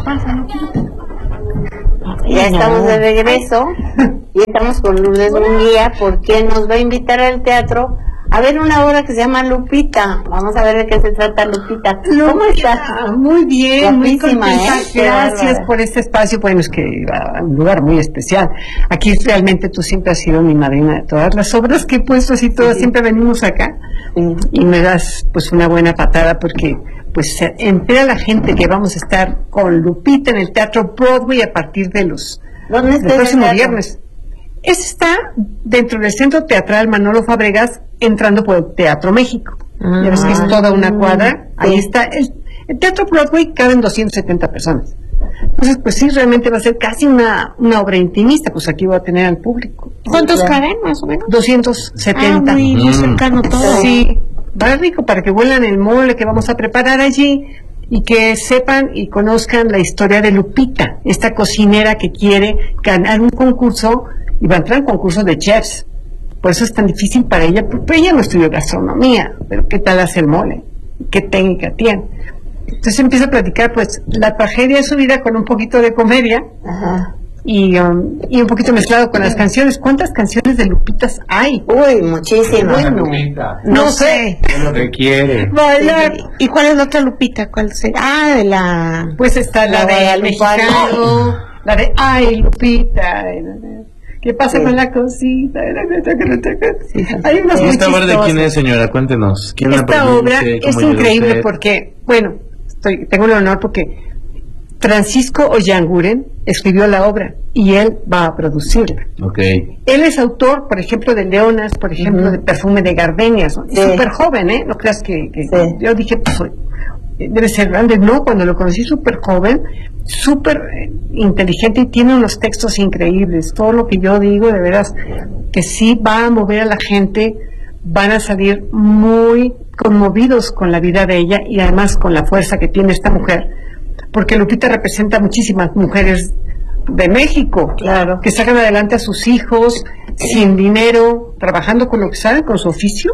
pasa, Lupita? Ya estamos de regreso y estamos con Lourdes Munguía porque nos va a invitar al teatro a ver una obra que se llama Lupita. Vamos a ver de qué se trata Lupita. ¿Cómo estás? Muy bien, muy Guapísima, contenta. Gracias por este espacio. Bueno, es que a un lugar muy especial. Aquí realmente tú siempre has sido mi madrina de todas las obras que he puesto, así todas, Sí. siempre venimos acá y me das pues una buena patada porque pues se entera la gente que vamos a estar con Lupita en el Teatro Broadway a partir de ¿Dónde está del el próximo teatro? viernes. Ese está dentro del Centro Teatral Manolo Fabregas, entrando por el Teatro México. Ya ves que es toda una cuadra. Ahí está. El Teatro Broadway caben 270 personas. Entonces, pues sí, realmente va a ser casi una obra intimista. Pues aquí voy a tener al público. ¿Cuántos caben, más o menos? 270. Muy cercano todo. Sí, va rico para que huelan el mole que vamos a preparar allí y que sepan y conozcan la historia de Lupita, esta cocinera que quiere ganar un concurso y va a entrar en concurso de chefs. Por eso es tan difícil para ella, porque ella no estudió gastronomía, pero ¿qué tal hace el mole? ¿Qué técnica tiene? Entonces empieza a platicar pues la tragedia de su vida con un poquito de comedia. Ajá. Y un poquito mezclado con las canciones. ¿Cuántas canciones de Lupitas hay? Uy, muchísimas. Bueno, no sé. Es lo que quiere. Bailar. ¿Y cuál es la otra Lupita? ¿Cuál será? Ah, de la... Pues está la de Guadalupana. Mexicano, la de Ay, Lupita. ¿Qué pasa con la cosita? Hay unas muy ¿Esta obra de quién chistosas. es, señora? Cuéntenos. ¿Quién la Esta produce? obra es ¿Cómo llegó increíble usted? porque, bueno, tengo el honor porque Francisco Ollanguren escribió la obra y él va a producirla. Ok. Él es autor, por ejemplo, de Leonas, por ejemplo, de Perfume de Gardenias, ¿no? Sí. Súper joven, ¿eh? No creas que Sí. yo dije, pues, debe ser grande. No, cuando lo conocí súper joven, súper inteligente y tiene unos textos increíbles. Todo lo que yo digo, de veras, que sí va a mover a la gente, van a salir muy conmovidos con la vida de ella y además con la fuerza que tiene esta mujer, porque Lupita representa muchísimas mujeres de México, Claro. que sacan adelante a sus hijos sin dinero, trabajando con lo que saben, con su oficio,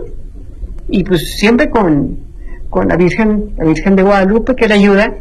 y pues siempre con la Virgen de Guadalupe que le ayuda,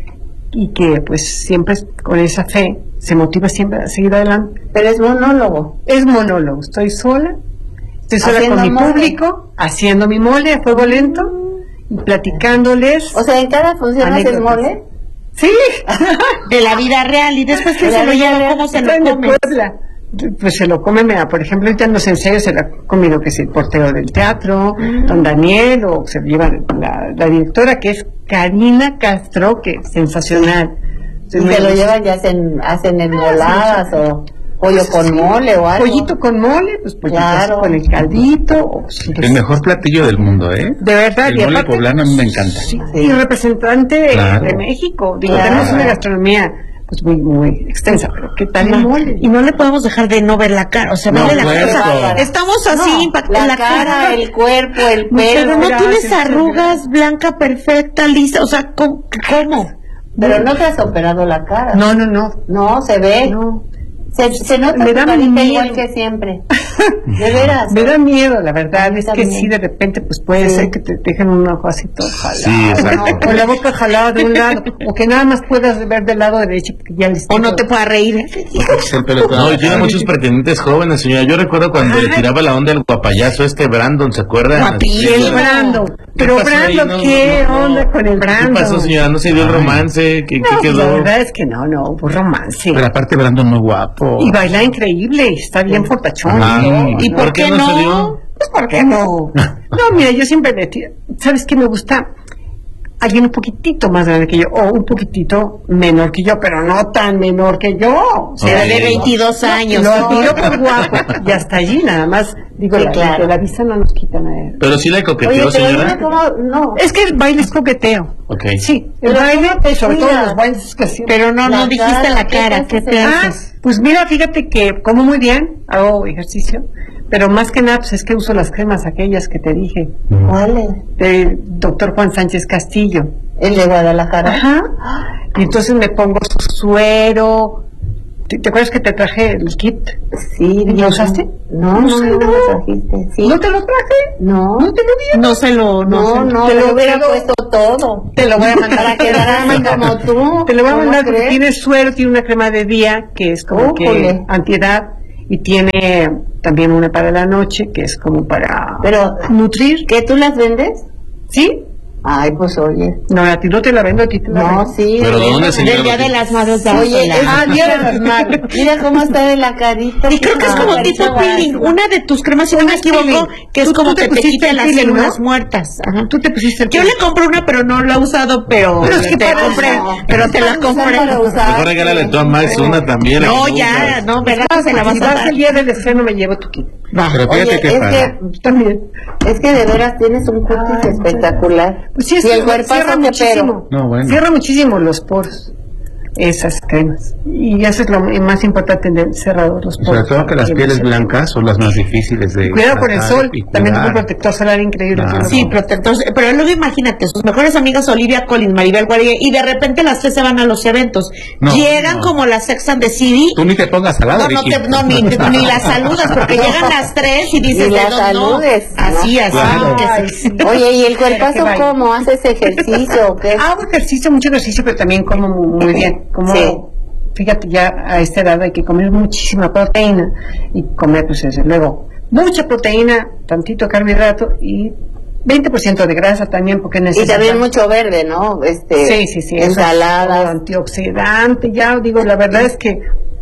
y que pues siempre con esa fe se motiva siempre a seguir adelante. Pero es monólogo. Es monólogo, estoy sola Haciendo con mi mole. público, haciendo mi mole a fuego lento, y platicándoles. O sea, en cada función haces anécdotas. mole. Sí, De la vida real. ¿Y después que De la se lo vida lleva? real. ¿Cómo se lo están de come? Puebla. Pues se lo come, mira, por ejemplo, ahorita en los ensayos se lo ha comido que es el portero del teatro, don Daniel, o se lo lleva la directora, que es Karina Castro, que es sensacional. Y se lo llevan y hacen enmoladas o pollo con mole o algo. Pollito con mole, pues pollito Claro. con el caldito. O, pues, El mejor platillo del mundo, ¿eh? de verdad, El y mole aparte, poblano a mí me encanta. sí, y representante Claro. de México. Digo, Claro. tenemos una gastronomía pues muy extensa, pero ¿qué tal el mole? Y no le podemos dejar de no ver la cara. O sea, No, verle la puerco. cara. Estamos así No, impactados. La cara, el cuerpo, el Pero pelo. no Gracias, tienes señora. arrugas, blanca, perfecta, lisa. O sea, ¿cómo? Pero no te has operado la cara. No, No, se ve. no. Se nota Me tu da carita miedo. igual que siempre. De veras. Me da miedo, la A verdad, mí es que también. sí, de repente, pues puede Sí. ser que te dejen un ojo así todo jalado, Sí, exacto. ¿no? O la boca jalada de un lado, o que nada más puedas ver del lado derecho, porque ya les O no te pueda reír. No, y tiene muchos pretendientes jóvenes, señora. Yo recuerdo cuando le tiraba la onda al guapayazo Brandon, ¿se acuerdan? Guapísimo. Y el Brando. Pero pasó ahí? Brando, No, ¿qué no, no. onda con el ¿Qué Brando? pasó, señora? ¿No se dio el romance? ¿Qué No, pues, la quedó? verdad es que no hubo romance. Pero aparte Brandon muy guapo. Y baila increíble, está bien fortachón. Ah, ¿no? ¿Y por qué no? salió? Pues, ¿por qué no? No, mira, yo siempre le tiro. ¿Sabes qué me gusta? Alguien un poquitito más grande que yo, o un poquitito menor que yo, pero no tan menor que yo. O sea, Será de 22 años. lo ¿no? admiro por guapo. Y hasta allí nada más. Digo, Sí, la, claro. de la vista no nos quita nada. Pero sí le coqueteó, Oye, pero señora. dime cómo. No. Es que el baile es coqueteo. Ok. Sí, el Pero baile, ¿cómo te sobre todo cuidas? los bailes que hacemos. Pero no La dijiste cara, la ¿qué cara. te ¿Qué haces te en- haces? Pues mira, fíjate que como muy bien, hago ejercicio, pero más que nada pues es que uso las cremas aquellas que te dije, ¿Cuál es? del doctor Juan Sánchez Castillo. El de Guadalajara. Ajá. Y entonces me pongo su suero, ¿Te acuerdas que te traje el kit? Sí. ¿Lo usaste? No me lo trajiste. ¿Sí? ¿No te lo traje? No. ¿No te lo di? No se lo... No, te te lo lo hubiera quedo- puesto todo. Te lo voy a mandar Para quedar así como tú. Te lo voy a ¿Cómo mandar porque crees? tiene suero, tiene una crema de día que es como que Újole. antiedad y tiene también una para la noche que es como para Pero, nutrir. ¿qué tú las vendes? ¿Sí? Ay, pues oye. No, a ti no te la vendo, a ti te la No, vendo. sí. ¿Pero oye, dónde, señora? Del Día de las Madres, Oye, dásela. Día de las Madres. Mira cómo está de la carita. Y creo que es como tipo peeling. Una de tus cremas, si no me equivoco, que es como Tú te que te pusiste quita el las peeling, ¿no? células muertas. Ajá. Tú te pusiste el Yo le compré una, pero no la he usado, pero Pero es que te para compré, eso. pero te la compré. Para usar. Mejor regálale tú a Max una también. No, aquí, ya, no, ¿verdad? Se la vas Si a vas dar. el día del estreno me llevo tu kit. Va. Pero fíjate Oye, que es para... También. es que de veras tienes un cutis espectacular. Pues sí, es y que el cuerpazo cierra que muchísimo. No, bueno. Cierra muchísimo los poros. Esas cremas. Y eso es lo más importante, cerrados los poros. Sobre todo que las pieles blancas son las más difíciles de... Cuidado con el tratar sol. y También cuidar. un protector solar increíble. Claro. Sí, protector. Pero luego imagínate, sus mejores amigas Olivia Collins, Maribel Guardia, y de repente las tres se van a los eventos. No, Llegan no. como las Sex and the City. Tú ni te pongas al lado, No, Vicky. ni las saludas, porque llegan las tres y dices, Ni las "No, no". saludes, Así, ¿no? así. Claro. que Ay, sí. sí. Oye, ¿y el Pero cuerpazo que vaya. cómo? ¿Haces ejercicio o qué? Hago ejercicio, mucho ejercicio, pero también como muy bien. Como, Sí. fíjate, ya a esta edad hay que comer muchísima proteína y comer, pues desde luego, mucha proteína, tantito carbohidrato y 20% de grasa también, porque Y necesitamos. también mucho verde, ¿no? Sí, sí, sí. eso es todo Ensaladas. antioxidante, ya digo, la verdad es que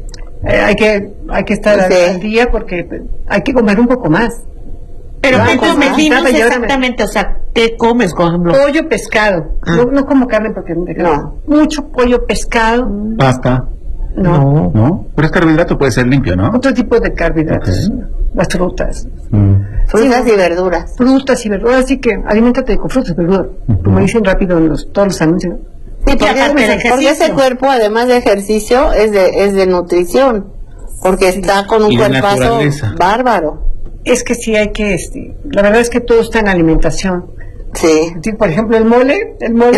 hay que estar Sí. al día porque hay que comer un poco más. Pero Claro, ¿qué como comes? Dinos estaba yo ahora me- exactamente, o sea, ¿qué comes, por ejemplo? Pollo, pescado. Ah. No como carne porque No. mucho pollo, pescado. Pasta. No. ¿No? Pero es carbohidrato, puede ser limpio, ¿no? Otro tipo de carbohidratos. Ok. Las frutas. Mm. Frutas y verduras. Frutas y verduras. Así que aliméntate con frutas y verduras. Ujú. Como dicen rápido en todos los anuncios. Sí, aparte del porque ejercicio. ese cuerpo, además de ejercicio, es de nutrición. Porque está con un Y de cuerpazo naturaleza. bárbaro. Es que sí hay que, la verdad es que todo está en alimentación. Sí. Sí, por ejemplo, el mole,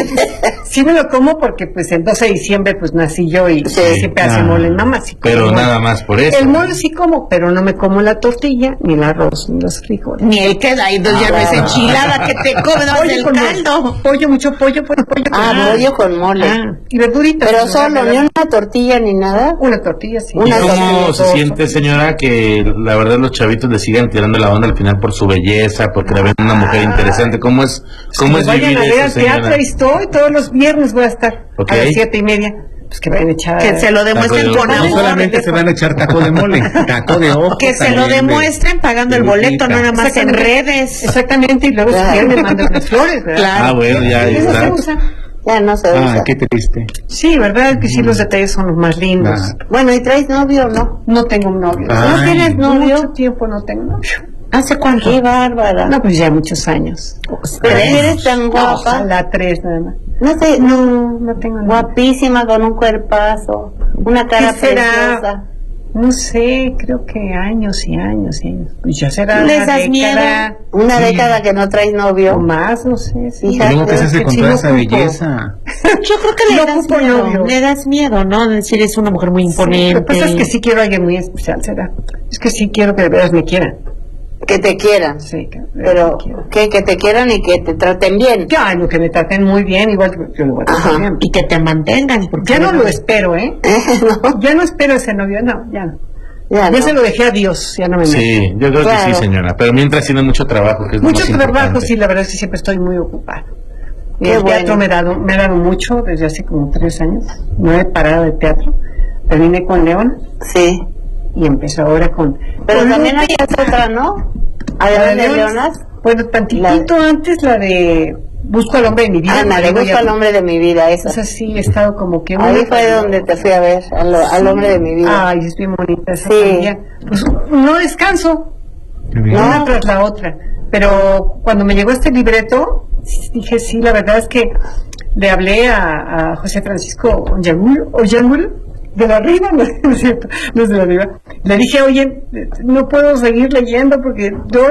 sí me lo como porque pues el 12 de diciembre pues nací yo y Sí. siempre hace Ah. mole mamá. Sí como Pero mole. nada más por eso. El mole sí como, pero no me como la tortilla, ni el arroz, ni los frijoles. Ni el queda, y entonces ya no es claro. enchilada que te comes Pollo del con mole. caldo. Pollo, mucho pollo. Ah, pollo con mole. Y verduritas. Pero en lugar solo, de ni una tortilla ni nada. una tortilla, sí. ¿Y Una cómo tortilla, se todo. siente, señora, que la verdad los chavitos le sigan tirando la onda al final por su belleza, porque la ven una mujer interesante? ¿Cómo es Vayan vivir a ver eso, al señora? teatro, ahí estoy, todos los viernes voy a estar Ok. a las 7:30. Pues que vayan a echar. Que se lo demuestren Taco de con ojo. No amor. solamente se van a echar taco de mole, taco de ojo. Que se lo también de- demuestren pagando el de boleto, no Lupita. nada más en Exactamente. redes. Exactamente, y luego si Claro. quieren me mandan las flores, ¿verdad? Claro. Ah, bueno, ya ahí Eso se está. usa. Ya no se usa. Ah, qué triste. Sí, ¿verdad? Que sí, los detalles son los más lindos. Claro. Bueno, ¿y traes novio o no? No tengo un novio. Ay. ¿No tienes novio? Mucho tiempo no tengo novio. ¿Hace cuánto? Qué bárbara. No, pues ya muchos años. Pero si eres tan guapa. Ojalá 3 nada más. No sé, No tengo novio. guapísima, con un cuerpazo, una cara ¿Qué será? preciosa. No sé, creo que años y años y años. Pues ya será ¿Les una das década miedo? Una década que no traes o novio. más, no sé. Sí. Hija, ¿Y luego qué se hace que con sí toda lo esa ocupo. belleza? Yo creo que le No das ocupo miedo. novio. Le das miedo, ¿no? Decir, es una mujer muy Sí, imponente. lo que pasa es que sí quiero a alguien muy especial, será. Es que sí quiero que de veras me quieran. Que te quieran. Sí, que de veras Pero me quieran. que te quieran y que te traten bien. Ya, lo que me traten muy bien, igual yo lo voy a tratar Ajá. bien. Y que te mantengan. Porque Ya no lo espero, ¿eh? ¿No? Ya no espero ese novio, no, ya no. Ya Ya no. se lo dejé a Dios, ya no me meto. Sí, yo creo que Claro. sí, señora. Pero mientras tiene mucho trabajo, que es lo Mucho más trabajo, importante. sí, la verdad es que siempre estoy muy ocupada. Y Qué el teatro bueno. me ha dado mucho desde hace como 3 años. No he parado de teatro. Terminé con León Sí. y empezó ahora con... Pero con también hay Lupita. otra, ¿no? La Además de Leonas. Leonas. Bueno, tantitito antes la de Busco al hombre de mi vida. Ana, le Digo, busco ya- al hombre de mi vida, esa. O sea, sí, he estado como que... Ahí fue donde te fui a ver, al hombre de mi vida. Ay, es bien bonita esa Sí. familia. Pues no descanso, Qué bien. No. una tras la otra. Pero cuando me llegó este libreto, dije, sí, la verdad es que le hablé a José Francisco Oyangulo, de la Riva, no es cierto, no es de la Riva. Le dije, oye, no puedo seguir leyendo porque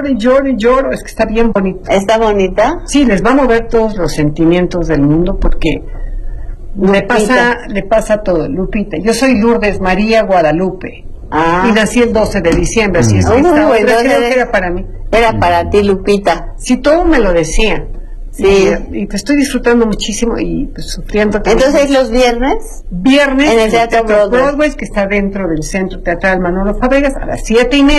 lloro, es que está bien bonito. ¿Está bonita? Sí, les va a mover todos los sentimientos del mundo porque Le pasa todo, Lupita. Yo soy Lourdes María Guadalupe. Y nací el 12 de diciembre, así es que esta otra creo que era para mí. Era para ti, Lupita. Si todo me lo decía. Sí. Y pues estoy disfrutando muchísimo y pues sufriendo. Entonces, los viernes en el Teatro Broadway, que está dentro del Centro Teatral Manolo Fabregas, a las 7:30.